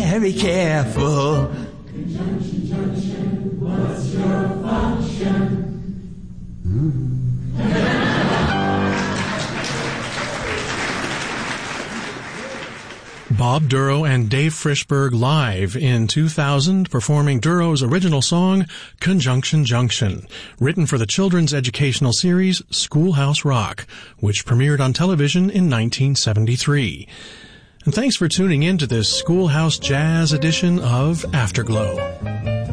very careful. Conjunction, junction, what's your function? Bob Duro and Dave Frishberg live in 2000 performing Duro's original song, Conjunction Junction, written for the children's educational series Schoolhouse Rock, which premiered on television in 1973. And thanks for tuning in to this Schoolhouse Jazz edition of Afterglow.